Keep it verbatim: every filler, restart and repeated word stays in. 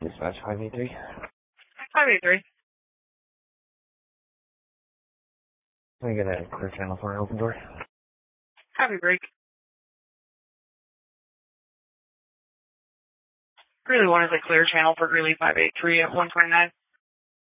Dispatch five eight three. five eight three. Can I get a clear channel for an open door? Copy break. Greeley one is a clear channel for Greeley five eight three at one twenty-nine.